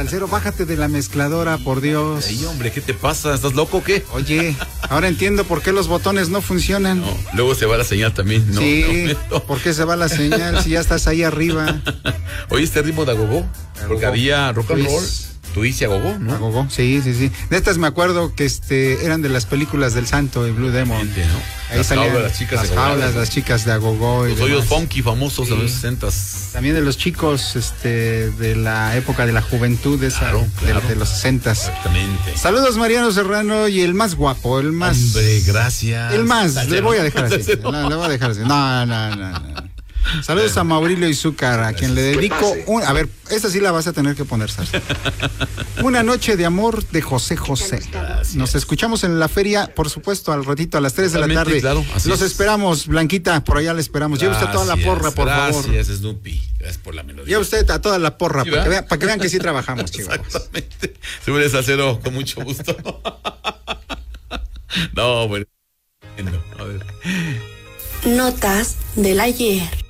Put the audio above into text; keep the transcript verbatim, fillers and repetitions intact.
Salsero, bájate de la mezcladora, por Dios. Ay, hombre, ¿qué te pasa? ¿Estás loco o qué? Oye, ahora entiendo por qué los botones no funcionan. No, luego se va la señal también. No, sí, no, no. ¿por qué se va la señal si ya estás ahí arriba? Oye, este ritmo de agogó, porque había rock and roll. Tú dices agogó, ¿no? Agogó, sí, sí, sí. De estas me acuerdo que este eran de las películas del Santo y Blue Demon. Gente, ¿no? Ahí las salían jaulas, las chicas las de jaulas, las chicas de agogó. Los hoyos funky famosos sí. de los sesentas. También de los chicos este, de la época de la juventud, esa, claro, claro. De, de los sesentas. Exactamente. Saludos, Mariano Serrano, y el más guapo, el más... Hombre, gracias. El más, Salero. Le voy a dejar así. No, le voy a dejar así. No, no, no, no. Saludos a Maurilio Izúcar, a quien le dedico un, a ver, esta sí la vas a tener que poner, Sarsa. Una noche de amor de José José. Gracias. Nos escuchamos en la feria, por supuesto, al ratito a las tres de la tarde. Claro, Los es. esperamos, Blanquita, por allá le esperamos. Lleve usted toda la porra, por gracias, favor. Gracias, Snoopy. Gracias por la melodía. Lleve usted a toda la porra, ¿sí, para, que vean, para que vean que sí trabajamos, chicos. Exactamente. Súbele, Salsero, con mucho gusto. No, bueno. A ver. Notas del ayer.